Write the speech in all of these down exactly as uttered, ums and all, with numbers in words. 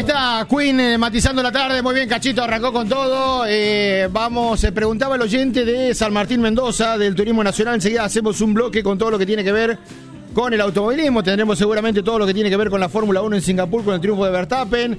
está Queen eh, matizando la tarde. Muy bien, Cachito, arrancó con todo. Eh, vamos, se preguntaba el oyente de San Martín Mendoza, del Turismo Nacional. Enseguida hacemos un bloque con todo lo que tiene que ver con el automovilismo. Tendremos seguramente todo lo que tiene que ver con la Fórmula uno en Singapur, con el triunfo de Verstappen.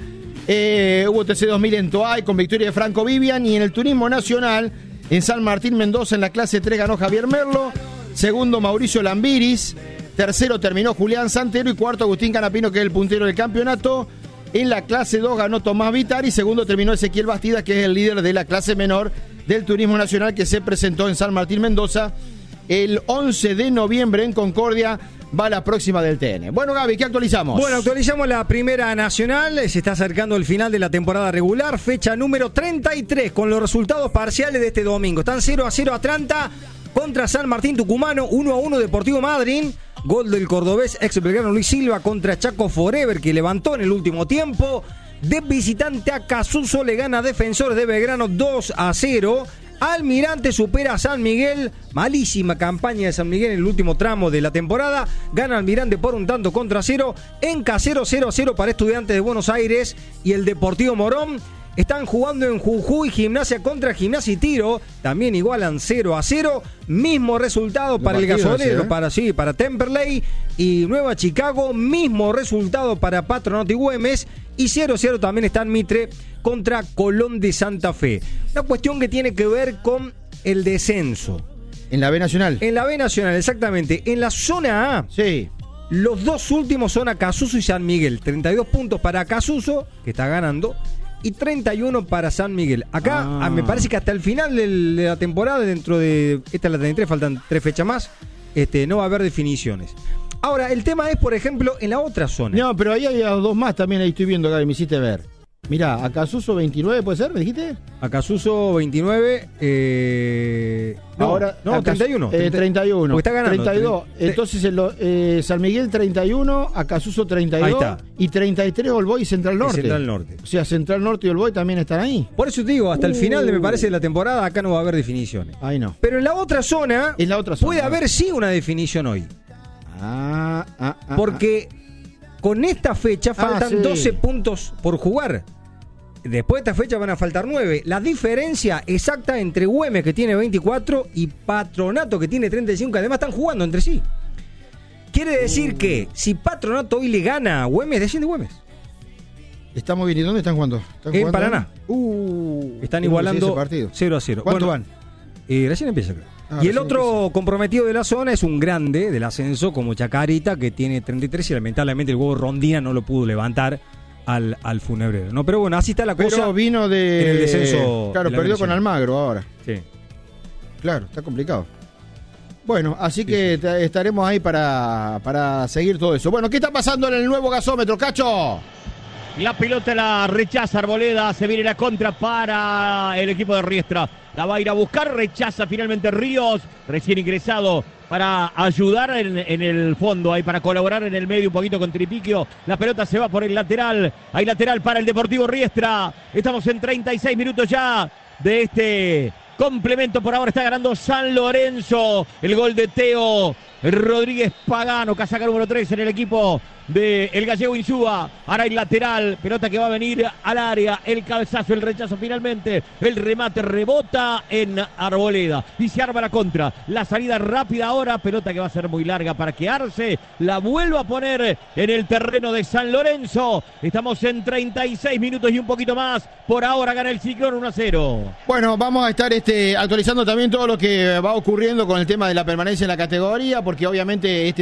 Eh, hubo T C dos mil en Toay con victoria de Franco Vivian. Y en el Turismo Nacional, en San Martín Mendoza, en la clase tres ganó Javier Merlo. Segundo, Mauricio Lambiris. Tercero terminó Julián Santero. Y cuarto, Agustín Canapino, que es el puntero del campeonato. En la clase dos ganó Tomás Vitar. Y segundo terminó Ezequiel Bastidas, que es el líder de la clase menor del Turismo Nacional, que se presentó en San Martín Mendoza el once de noviembre en Concordia. Va la próxima del T N. Bueno, Gaby, ¿qué actualizamos? Bueno, actualizamos la primera nacional. Se está acercando el final de la temporada regular. Fecha número treinta y tres, con los resultados parciales de este domingo. Están cero a cero Atlanta contra San Martín Tucumano, uno a uno Deportivo Madryn. Gol del cordobés ex belgrano Luis Silva contra Chaco Forever, que levantó en el último tiempo. De visitante a Casuso le gana a Defensores de Belgrano dos a cero. Almirante supera a San Miguel. Malísima campaña de San Miguel en el último tramo de la temporada. Gana Almirante por un tanto contra cero. En Casero cero a cero para Estudiantes de Buenos Aires y el Deportivo Morón. Están jugando en Jujuy, Gimnasia contra Gimnasia y Tiro. También igualan cero a cero. Mismo resultado para el Gasolero, ¿eh? para, sí, para Temperley y Nueva Chicago. Mismo resultado para Patronato y Güemes. Y cero a cero también está en Mitre contra Colón de Santa Fe. Una cuestión que tiene que ver con el descenso. ¿En la B Nacional? En la B Nacional, exactamente. En la zona A, sí. Los dos últimos son Acasuso y San Miguel. treinta y dos puntos para Acasuso, que está ganando, y treinta y uno para San Miguel. Acá ah. me parece que hasta el final de la temporada, dentro de esta es la treinta y tres, faltan tres fechas más, este, no va a haber definiciones. Ahora, el tema es, por ejemplo, en la otra zona. No, pero ahí hay dos más también, ahí estoy viendo, Gaby, me hiciste ver. Mirá, Acasuso veintinueve, ¿puede ser? ¿Me dijiste? Acasuso veintinueve, eh... No, ahora, no, Acas, treinta y uno. Eh, treinta y uno. Porque está ganando. treinta y dos. Entonces, el, eh, San Miguel treinta y uno, Acasuso treinta y dos. Ahí está. Y treinta y tres Olboy y Central Norte. Y Central Norte. O sea, Central Norte y Olboy también están ahí. Por eso te digo, hasta uh. el final, de, me parece, de la temporada, acá no va a haber definiciones. Ahí no. Pero en la otra zona, en la otra zona puede haber sí una definición hoy. Ah, ah, ah, Porque ah. con esta fecha faltan ah, sí. doce puntos por jugar. Después de esta fecha van a faltar nueve. La diferencia exacta entre Güemes, que tiene veinticuatro, y Patronato, que tiene treinta y cinco, que además están jugando entre sí. Quiere decir uh. que si Patronato hoy le gana a Güemes, desciende Güemes. Está muy bien. ¿Y dónde están jugando? ¿Están en jugando? Paraná. Uh, están igualando cero a cero. ¿Cuánto bueno, van? Eh, recién empieza. Ah, y el otro empieza. comprometido de la zona es un grande del ascenso como Chacarita, que tiene treinta y tres y lamentablemente el huevo Rondina no lo pudo levantar al, al Funebrero, ¿no? Pero bueno, así está la cosa. Pero vino de... en el descenso. Claro, de perdió con Almagro ahora. Sí. Claro, está complicado. Bueno, así que sí, sí. estaremos ahí para, para seguir todo eso. Bueno, ¿qué está pasando en el nuevo gasómetro, Cacho? La pelota la rechaza Arboleda, se viene la contra para el equipo de Riestra. La va a ir a buscar, rechaza finalmente Ríos, recién ingresado para ayudar en, en el fondo, ahí para colaborar en el medio un poquito con Tripiquio. La pelota se va por el lateral, hay lateral para el Deportivo Riestra. Estamos en treinta y seis minutos ya de este complemento. Por ahora está ganando San Lorenzo, el gol de Teo Rodríguez Pagano, casaca número tres en el equipo de el gallego Insúa. Ahora hay lateral, pelota que va a venir al área, el cabezazo, el rechazo finalmente, el remate rebota en Arboleda y se arma la contra, la salida rápida ahora, pelota que va a ser muy larga para que Arce la vuelva a poner en el terreno de San Lorenzo. Estamos en treinta y seis minutos y un poquito más, por ahora gana el Ciclón uno a cero. Bueno, vamos a estar este, actualizando también todo lo que va ocurriendo con el tema de la permanencia en la categoría, porque obviamente este